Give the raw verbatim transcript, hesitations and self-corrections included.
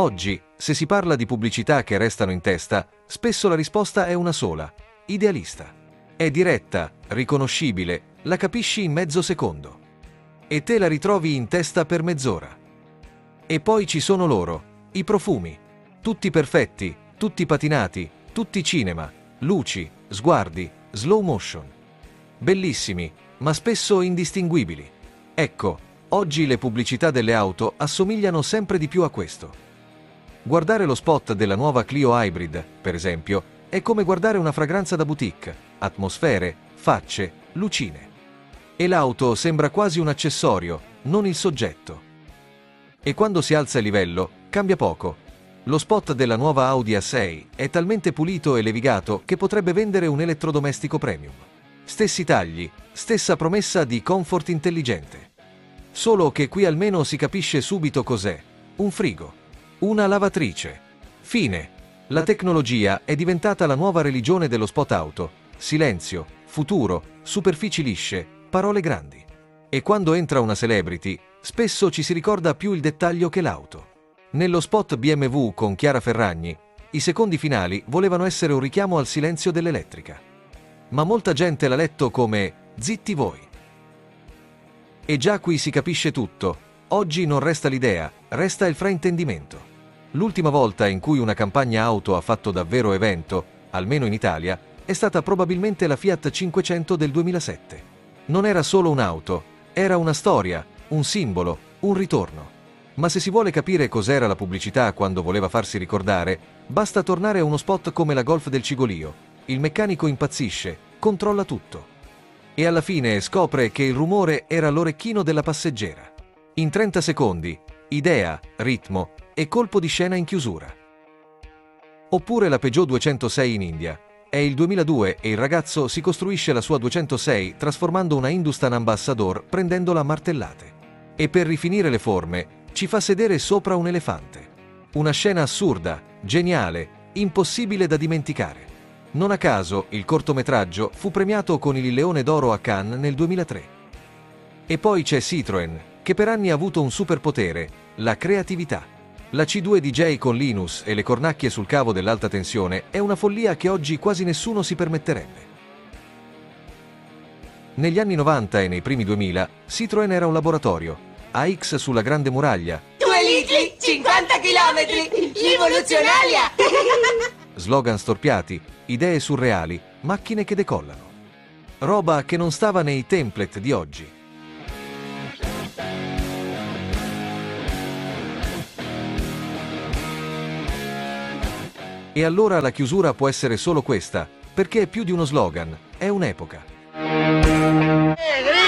Oggi, se si parla di pubblicità che restano in testa, spesso la risposta è una sola: idealista. È diretta, riconoscibile, la capisci in mezzo secondo. E te la ritrovi in testa per mezz'ora. E poi ci sono loro, i profumi. Tutti perfetti, tutti patinati, tutti cinema, luci, sguardi, slow motion. Bellissimi, ma spesso indistinguibili. Ecco, oggi le pubblicità delle auto assomigliano sempre di più a questo. Guardare lo spot della nuova Clio Hybrid, per esempio, è come guardare una fragranza da boutique, atmosfere, facce, lucine. E l'auto sembra quasi un accessorio, non il soggetto. E quando si alza il livello, cambia poco. Lo spot della nuova Audi A sei è talmente pulito e levigato che potrebbe vendere un elettrodomestico premium. Stessi tagli, stessa promessa di comfort intelligente. Solo che qui almeno si capisce subito cos'è: un frigo. Una lavatrice. Fine. La tecnologia è diventata la nuova religione dello spot auto. Silenzio, futuro, superfici lisce, parole grandi. E quando entra una celebrity, spesso ci si ricorda più il dettaglio che l'auto. Nello spot B M W con Chiara Ferragni, i secondi finali volevano essere un richiamo al silenzio dell'elettrica. Ma molta gente l'ha letto come "zitti voi". E già qui si capisce tutto. Oggi non resta l'idea, resta il fraintendimento. L'ultima volta in cui una campagna auto ha fatto davvero evento, almeno in Italia, è stata probabilmente la Fiat cinquecento del duemilasette. Non era solo un'auto, era una storia, un simbolo, un ritorno. Ma se si vuole capire cos'era la pubblicità quando voleva farsi ricordare, basta tornare a uno spot come la Golf del Cigolio. Il meccanico impazzisce, controlla tutto. E alla fine scopre che il rumore era l'orecchino della passeggera. In trenta secondi, idea, ritmo e colpo di scena in chiusura. Oppure la Peugeot duecentosei in India. È il duemiladue e il ragazzo si costruisce la sua duecentosei trasformando una Hindustan Ambassador prendendola a martellate. E per rifinire le forme, ci fa sedere sopra un elefante. Una scena assurda, geniale, impossibile da dimenticare. Non a caso, il cortometraggio fu premiato con il Leone d'Oro a Cannes nel duemilatré. E poi c'è Citroën, che per anni ha avuto un superpotere: la creatività. La C due D J con Linus e le cornacchie sul cavo dell'alta tensione è una follia che oggi quasi nessuno si permetterebbe. Negli anni novanta e nei primi duemila, Citroën era un laboratorio. A X sulla Grande Muraglia. Due litri, cinquanta chilometri, rivoluzionaria! Slogan storpiati, idee surreali, macchine che decollano. Roba che non stava nei template di oggi. E allora la chiusura può essere solo questa, perché è più di uno slogan, è un'epoca.